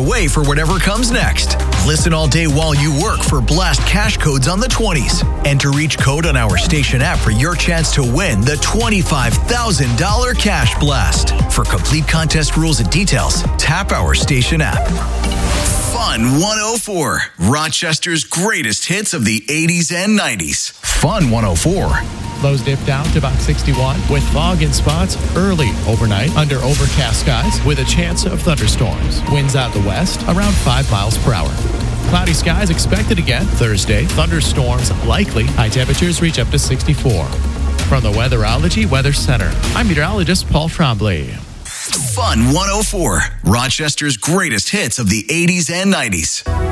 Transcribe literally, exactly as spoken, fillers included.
away for whatever comes next. Listen all day while you work for Blast cash codes on the twenties. Enter each code on our station app for your chance to win the twenty-five thousand dollars Cash Blast. For complete contest rules and details, tap our station app. Fun one oh four, Rochester's greatest hits of the eighties and nineties. Fun one oh four. Lows dip down to about sixty-one with fog in spots early overnight under overcast skies with a chance of thunderstorms. Winds out the west around five miles per hour. Cloudy skies expected again Thursday. Thunderstorms likely. High temperatures reach up to sixty-four. From the Weatherology Weather Center, I'm meteorologist Paul Trombley. Fun one oh four, Rochester's greatest hits of the eighties and nineties.